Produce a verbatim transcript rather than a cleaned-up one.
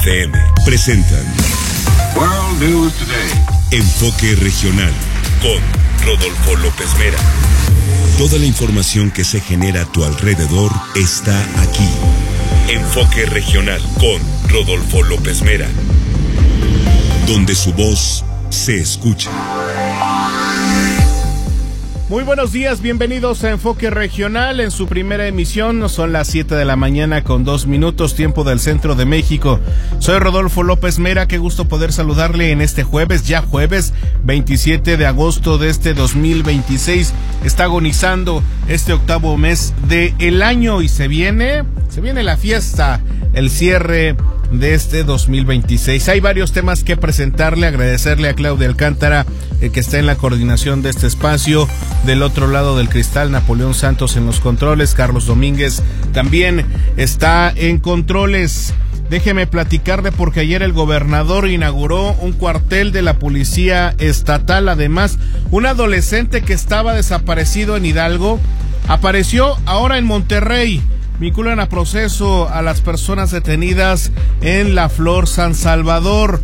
F M presentan World News Today. Enfoque Regional con Rodolfo López Mera. Toda la información que se genera a tu alrededor está aquí. Enfoque Regional con Rodolfo López Mera, donde su voz se escucha. Muy buenos días, bienvenidos a Enfoque Regional en su primera emisión. Son las siete de la mañana con dos minutos, tiempo del centro de México. Soy Rodolfo López Mera, qué gusto poder saludarle en este jueves, ya jueves veintisiete de agosto de este dos mil veintiséis. Está agonizando este octavo mes del año y se viene, se viene la fiesta, el cierre de este dos mil veintiséis. Hay varios temas que presentarle, agradecerle a Claudia Alcántara, eh, que está en la coordinación de este espacio. Del otro lado del cristal, Napoleón Santos en los controles, Carlos Domínguez también está en controles. Déjeme platicarle porque ayer el gobernador inauguró un cuartel de la Policía Estatal. Además, un adolescente que estaba desaparecido en Hidalgo apareció ahora en Monterrey. Vinculan a proceso a las personas detenidas en La Flor, San Salvador.